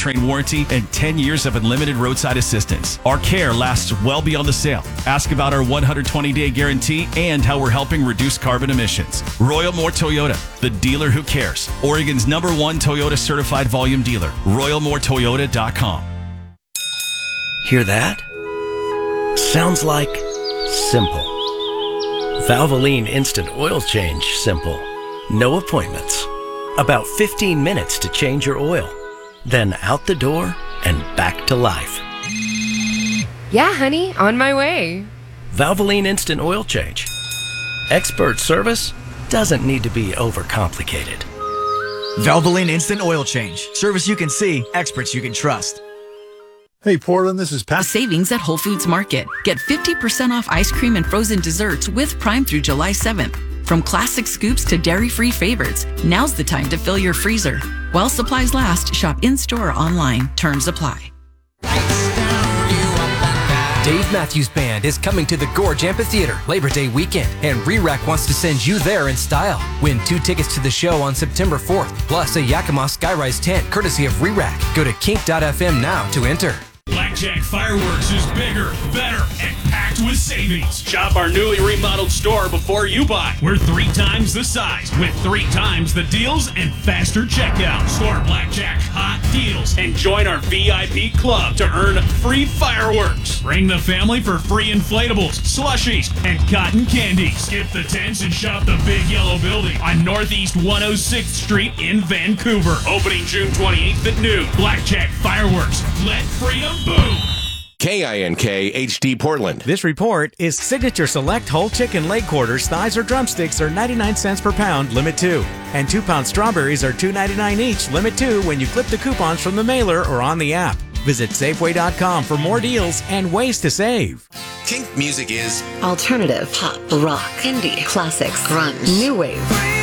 powertrain warranty and 10 years of unlimited roadside assistance. Our care lasts well beyond the sale. Ask about our 120-day guarantee and how we're helping reduce carbon emissions. Royal Moore Toyota, the dealer who cares. Oregon's #1 Toyota certified volume dealer. RoyalMooreToyota.com. Hear that? Sounds like simple. Valvoline Instant Oil Change simple. No appointments. About 15 minutes to change your oil. Then out the door and back to life. Yeah, honey, on my way. Valvoline Instant Oil Change. Expert service doesn't need to be overcomplicated. Valvoline Instant Oil Change. Service you can see, experts you can trust. Hey, Portland, this is Pat. Savings at Whole Foods Market. Get 50% off ice cream and frozen desserts with Prime through July 7th. From classic scoops to dairy-free favorites, now's the time to fill your freezer. While supplies last, shop in-store or online. Terms apply. Dave Matthews Band is coming to the Gorge Amphitheater Labor Day weekend, and RE-RAC wants to send you there in style. Win 2 tickets to the show on September 4th, plus a Yakima Skyrise tent courtesy of RE-RAC. Go to kink.fm now to enter. Blackjack Fireworks is bigger, better, and packed with savings. Shop our newly remodeled store before you buy. We're 3 times the size with 3 times the deals and faster checkout. Store Blackjack hot deals and join our VIP club to earn free fireworks. Bring the family for free inflatables, slushies, and cotton candy. Skip the tents and shop the Big Yellow Building on Northeast 106th Street in Vancouver. Opening June 28th at noon. Blackjack Fireworks. Let freedom boom. KINK HD Portland. This report is Signature Select whole chicken leg quarters, thighs, or drumsticks are 99 cents per pound, limit 2. And 2-pound strawberries are $2.99 each, limit 2 when you clip the coupons from the mailer or on the app. Visit Safeway.com for more deals and ways to save. Kink music is alternative, pop, rock, indie, classics, grunge, new wave.